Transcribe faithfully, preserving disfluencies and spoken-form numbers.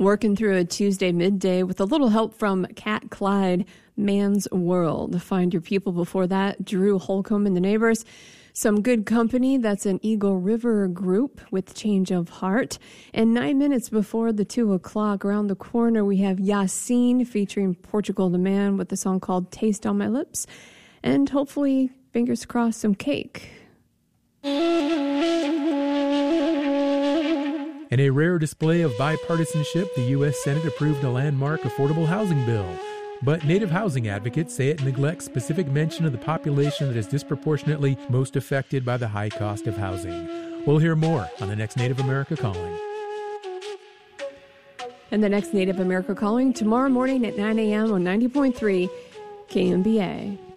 Working through a Tuesday midday with a little help from Cat Clyde, Man's World. Find Your People before that, Drew Holcomb and the Neighbors. Some Good Company, that's an Eagle River group with Change of Heart. And nine minutes before the two o'clock, around the corner, we have Yassine featuring Portugal the Man with the song called Taste on My Lips. And hopefully, fingers crossed, some cake. In a rare display of bipartisanship, the U S Senate approved a landmark affordable housing bill. But Native housing advocates say it neglects specific mention of the population that is disproportionately most affected by the high cost of housing. We'll hear more on the next Native America Calling. And the next Native America Calling tomorrow morning at nine a.m. on ninety point three K M B A.